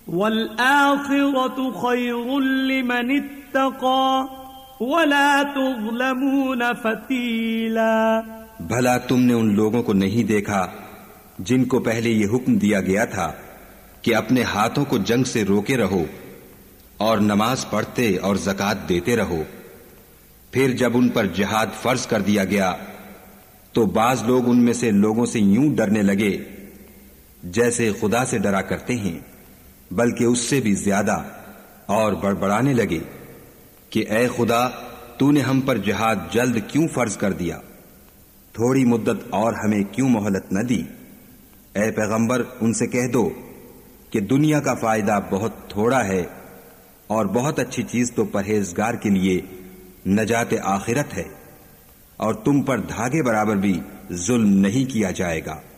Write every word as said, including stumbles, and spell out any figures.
वल आखिरतु खैरुल लिमन इत्तका वला तुज़लमून फतीला। भला तुमने उन लोगों को नहीं देखा जिनको पहले ये हुक्म दिया गया था कि अपने हाथों को जंग से रोके रहो और नमाज पढ़ते और ज़कात देते रहो। फिर जब उन पर जिहाद फर्ज कर दिया गया तो बाज लोग उनमें से लोगों से यूं डरने लगे जैसे खुदा से डरा करते हैं, बल्कि उससे भी ज्यादा, और बड़बड़ाने लगे कि ऐ खुदा, तूने हम पर जिहाद जल्द क्यों फर्ज कर दिया? थोड़ी मुद्दत और हमें क्यों मोहलत न दी? ऐ पैगंबर, उनसे कह दो कि दुनिया का फायदा बहुत थोड़ा है और बहुत अच्छी चीज तो परहेजगार के लिए नजात आखिरत है, और तुम पर धागे बराबर भी जुल्म नहीं किया जाएगा।